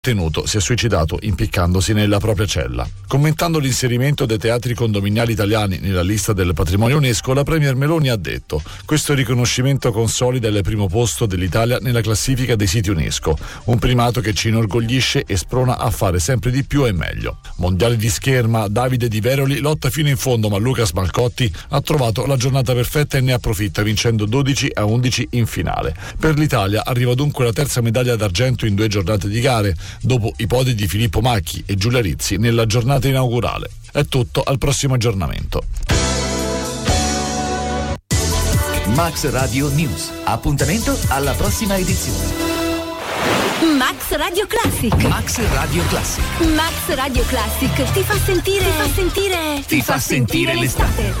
detenuto si è suicidato impiccandosi nella propria cella. Commentando l'inserimento dei teatri condominiali italiani nella lista del patrimonio UNESCO, la Premier Meloni ha detto: questo riconoscimento consolida il primo posto dell'Italia nella classifica dei siti UNESCO, un primato che ci inorgoglisce e sprona a fare sempre di più e meglio. Mondiale di scherma, Davide Di Veroli lotta fino in fondo, ma Lucas Malcotti ha trovato la giornata perfetta e ne approfitta, vincendo 12-11 in finale. Per l'Italia arriva dunque la terza medaglia d'argento in 2 giornate di gare, dopo i podi di Filippo Macchi e Giulia Rizzi nella giornata inaugurale. È tutto, al prossimo aggiornamento. Max Radio News. Appuntamento alla prossima edizione. Max Radio Classic. Max Radio Classic. Max Radio Classic ti fa sentire l'estate.